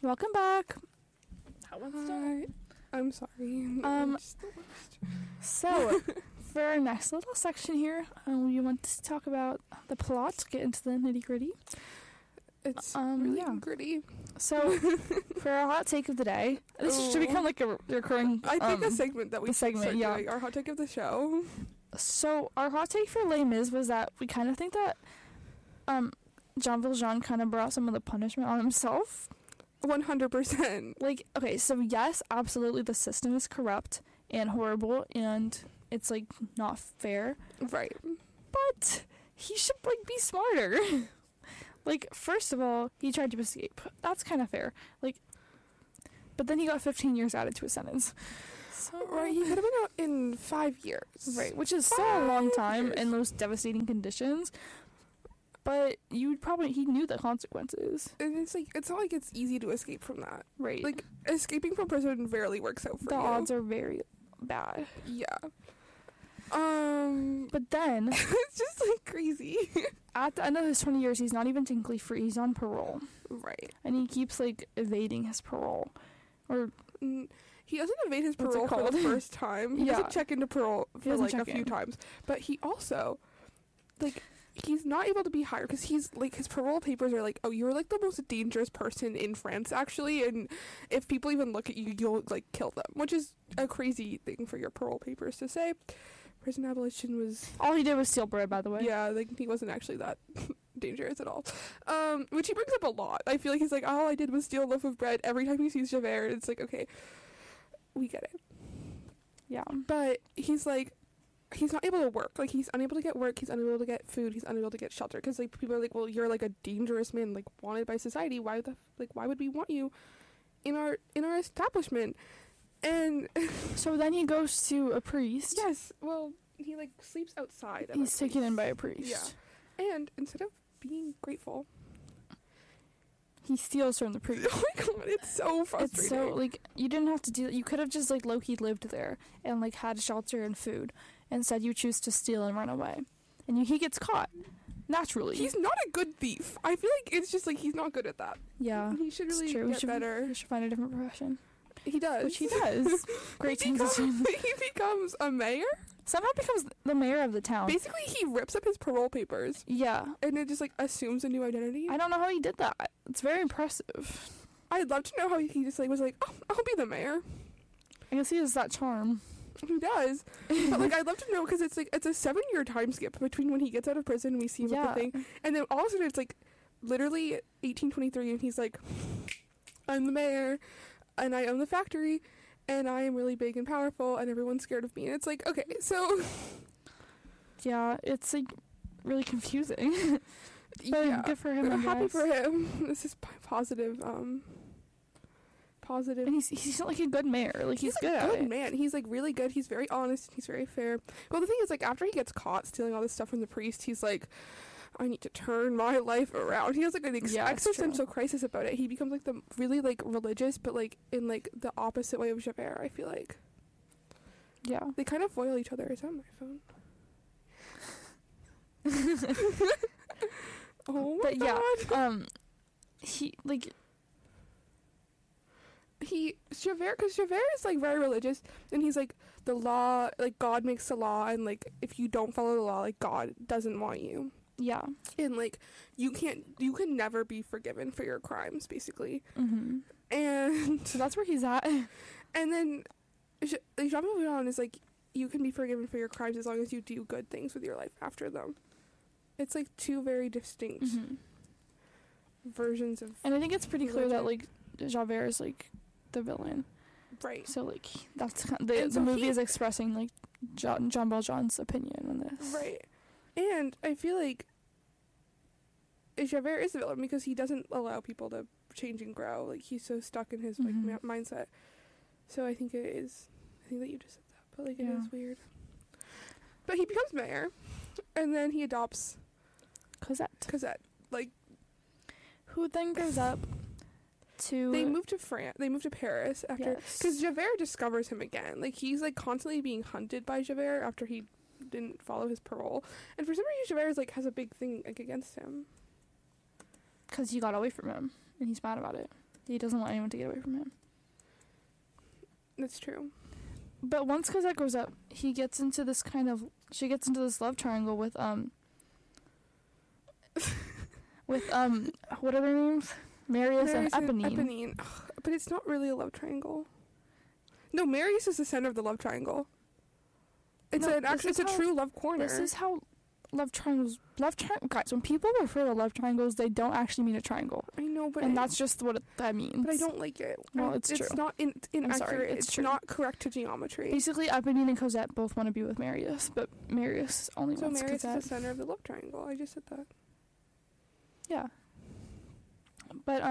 Welcome back. How was that? I'm sorry. Just the worst. So, for our next little section here, we want to talk about the plot, get into the nitty-gritty. It's really gritty. So, for our hot take of the day, this should become like a recurring... I think a segment that we should start doing, our hot take of the show. So, our hot take for Les Mis was that we kind of think that Jean Valjean kind of brought some of the punishment on himself. 100%. Like, okay, so yes, absolutely, the system is corrupt and horrible, and it's, like, not fair. Right. But he should, like, be smarter. Like, first of all, he tried to escape. That's kind of fair. Like, but then he got 15 years added to his sentence. So, right, he could have been out in 5 years. Right, which is still a long time in those devastating conditions. But he knew the consequences. And it's like, it's not like it's easy to escape from that. Right. Like, escaping from prison rarely works out for you. The odds are very bad. Yeah. But then... it's just, like, crazy. At the end of his 20 years, he's not even technically free. He's on parole. Right. And he keeps, like, evading his parole. Or... He doesn't evade his parole for the first time. He doesn't check into parole for, like, a few times. But he also, like... he's not able to be hired because he's like, his parole papers are like, oh, you're like the most dangerous person in France actually, and if people even look at you, you'll like kill them, which is a crazy thing for your parole papers to say. Prison abolition was, all he did was steal bread, by the way. Yeah, like he wasn't actually that dangerous at all, which he brings up a lot. I feel like he's like, all I did was steal a loaf of bread. Every time he sees Javert, it's like, okay, we get it. Yeah, but he's like, he's not able to work. Like, he's unable to get work, he's unable to get food, he's unable to get shelter, because like people are like, well, you're like a dangerous man, like wanted by society, why would we want you in our establishment? And so then he goes to a priest. Yes, well, he like sleeps outside of he's taken in by a priest. Yeah. And instead of being grateful, he steals from the priest. Oh my god, it's so frustrating. It's so, like, you didn't have to do that. You could have just, like, low-key lived there and, like, had shelter and food. Instead, you choose to steal and run away. And he gets caught. Naturally. He's not a good thief. I feel like it's just, like, he's not good at that. Yeah. He should really get better. He should find a different profession. He does. Which he does. Great things. He becomes a mayor? Somehow becomes the mayor of the town. Basically, he rips up his parole papers. Yeah. And it just, like, assumes a new identity. I don't know how he did that. It's very impressive. I'd love to know how he just, like, was like, oh, I'll be the mayor. I guess he has that charm. He does. But, like, I'd love to know, because it's, like, it's a 7-year time skip between when he gets out of prison and we see him with the thing. And then all of a sudden, it's, like, literally 1823, and he's like, I'm the mayor, and I own the factory, and I am really big and powerful, and everyone's scared of me. And it's like, okay, so... Yeah, it's, like, really confusing. But yeah, good for him. I'm happy for him. This is positive. Positive. And he's not like a good mayor. Like, he's good a at good it. man. He's like really good. He's very honest. He's very fair. Well, the thing is, like, after he gets caught stealing all this stuff from the priest, he's like, I need to turn my life around. He has like an existential crisis about it. He becomes like the really like religious, but like in like the opposite way of Javert. I feel like. Yeah. They kind of foil each other. Is that my phone? Oh my god. Yeah, he, like... Javert, because Javert is, like, very religious, and he's, like, the law, like, God makes the law, and, like, if you don't follow the law, like, God doesn't want you. Yeah. And, like, you can never be forgiven for your crimes, basically. Mm-hmm. And... So that's where he's at. And then, Jean Valjean is, like, you can be forgiven for your crimes as long as you do good things with your life after them. It's, like, two very distinct versions of And I think it's pretty clear that, like, Javert is, like, the villain. Right. So, like, that's kind of, the movie is expressing, like, Jean Valjean's opinion on this. Right. And I feel like Javert is the villain because he doesn't allow people to change and grow. Like, he's so stuck in his, like, mindset. So I think it is... I think that you just said that, but, like, it is weird. But he becomes mayor, and then he adopts... Cosette. Like... Who then grows up to... They move to France. They move to Paris after... Because Javert discovers him again. Like, he's, like, constantly being hunted by Javert after he didn't follow his parole. And for some reason, Javert is, like, has a big thing, like, against him. Because he got away from him, and he's mad about it. He doesn't want anyone to get away from him. That's true. But once Cosette grows up, she gets into this love triangle with what are their names? Marius and Eponine. Ugh, but it's not really a love triangle. No, Marius is the center of the love triangle. It's a true love corner. This is how love triangles, guys, when people refer to love triangles, they don't actually mean a triangle. I know, but that's just what that means. But I don't like it. Well, it's true. It's not inaccurate. It's not correct to geometry. Basically, Eponine and Cosette both want to be with Marius, but Marius only wants Cosette. So Marius is the center of the love triangle. I just said that. Yeah. But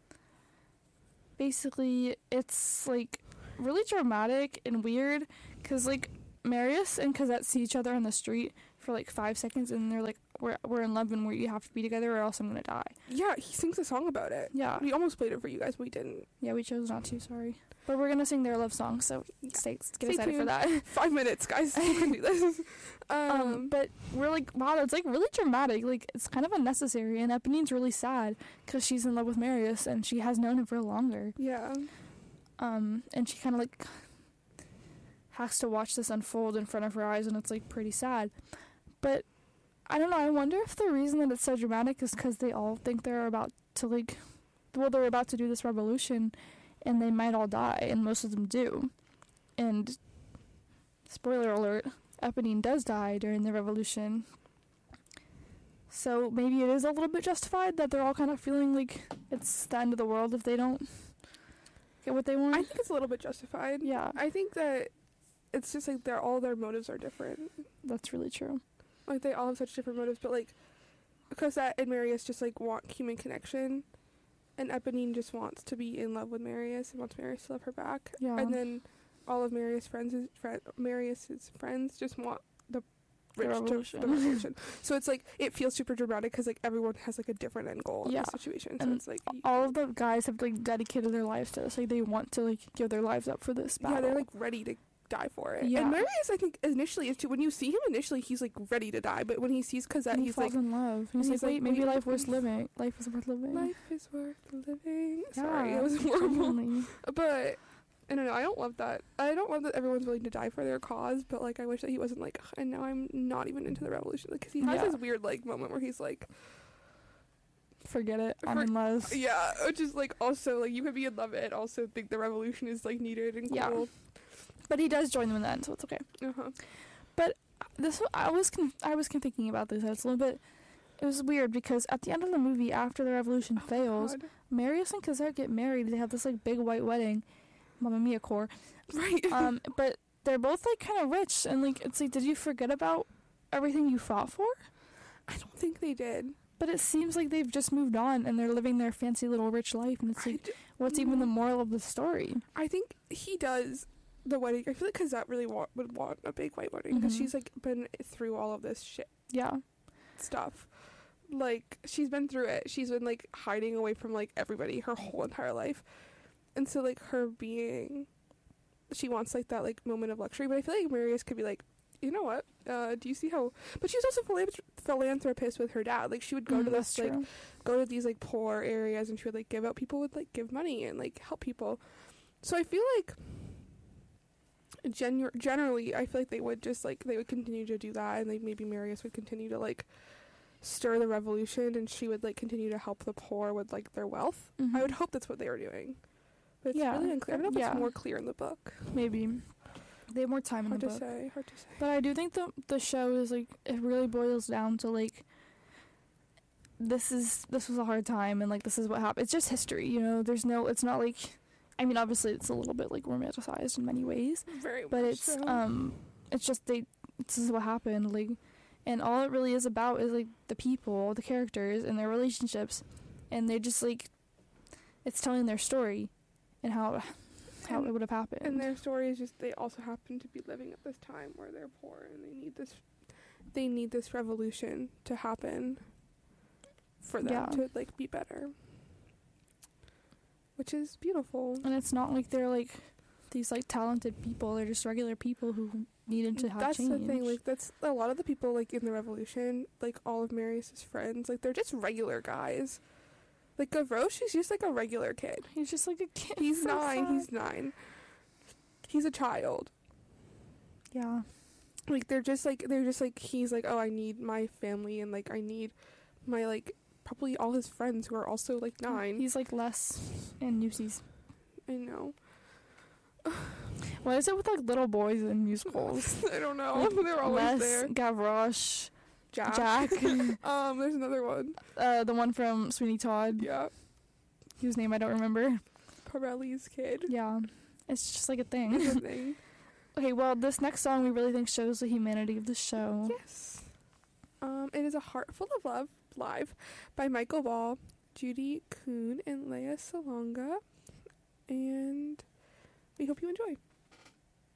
basically, it's like really dramatic and weird because like Marius and Cosette see each other on the street for like 5 seconds and they're like, we're in love and we have to be together or else I'm gonna die. Yeah, he sings a song about it. Yeah, we almost played it for you guys, but we didn't. Yeah, we chose not to. Sorry, but we're gonna sing their love song, so get excited tuned for that. 5 minutes, guys. You can do this. But we're like, wow, that's like really dramatic. Like it's kind of unnecessary, and Eponine's really sad because she's in love with Marius and she has known him for longer. Yeah. And she kind of like has to watch this unfold in front of her eyes, and it's like pretty sad. But I don't know, I wonder if the reason that it's so dramatic is because they all think they're about to they're about to do this revolution and they might all die, and most of them do. And spoiler alert, Eponine does die during the revolution. So maybe it is a little bit justified that they're all kind of feeling like it's the end of the world if they don't get what they want. I think it's a little bit justified. Yeah. I think that it's just like all their motives are different. That's really true. Like they all have such different motives, but like Cosette and Marius just like want human connection, and Eponine just wants to be in love with Marius and wants Marius to love her back. Yeah. And then all of Marius's friends just want the revolution. So it's like it feels super dramatic because like everyone has like a different end goal in this situation. So and it's like all of the guys have like dedicated their lives to this. Like they want to like give their lives up for this battle. Yeah, they're like ready to die for it. Yeah. And Marius, I think, initially is too. When you see him initially, he's like ready to die, but when he sees Cosette, he's like in love. He's like, wait, maybe life worth living. Life is worth living. Life is worth living. Yeah, sorry, that was horrible. But I don't know. I don't love that. I don't love that everyone's willing to die for their cause. But like, I wish that he wasn't like, and now I'm not even into the revolution, because he has this weird like moment where he's like, forget it, I'm in love. Yeah, which is like also like you could be in love and also think the revolution is like needed and cool. Yeah. But he does join them in the end, so it's okay. But I was thinking about this. It's a little bit. It was weird because at the end of the movie, after the revolution fails, Marius and Cosette get married. They have this like big white wedding, Mamma Mia core, right? But they're both like kind of rich, and like it's like, did you forget about everything you fought for? I don't think they did. But it seems like they've just moved on and they're living their fancy little rich life, and it's like, what's even the moral of the story? I think he does. The wedding, I feel like Cosette really would want a big white wedding because she's like been through all of this shit. Yeah. Stuff. Like she's been through it. She's been like hiding away from like everybody her whole entire life. And so like she wants like that like moment of luxury, but I feel like Marius could be like, you know what? Do you see how? But she was also philanthropist with her dad. Like she would go to this like go to these like poor areas, and she would like give out. People would like give money and like help people. So I feel like generally I feel like they would continue to do that, and like maybe Marius would continue to like stir the revolution, and she would like continue to help the poor with like their wealth. I would hope that's what they were doing, but it's really unclear. I don't know if it's more clear in the book. Maybe they have more time in the book. Hard to say. But I do think the show is like, it really boils down to like, this was a hard time, and like this is what happened. It's just history, you know. It's not like, I mean, obviously it's a little bit like romanticized in many ways, but it's it's just this is what happened, like, and all it really is about is like the people, the characters, and their relationships, and they just like, it's telling their story and how it would have happened. And their story is just, they also happen to be living at this time where they're poor, and they need this revolution to happen for them to like be better. Which is beautiful. And it's not like they're like these like talented people. They're just regular people who needed to have change. That's the thing. Like that's a lot of the people like in the revolution, like all of Marius's friends, like they're just regular guys. Like Gavroche is just like a regular kid. He's just like a kid. He's 9. He's 9. He's a child. Yeah. Like they're just like he's like, oh, I need my family and like I need my like probably all his friends who are also like 9. He's like Les and Newsies. I know. What is it with like little boys in musicals? I don't know. Like, they're always Les, there. Gavroche, Jack. There's another one. The one from Sweeney Todd. Yeah. Whose name I don't remember. Pirelli's kid. Yeah. It's just like a thing. It's a thing. Okay, well, this next song we really think shows the humanity of the show. Yes. It is A Heart Full of Love live by Michael Ball, Judy Kuhn, and Lea Salonga. And we hope you enjoy.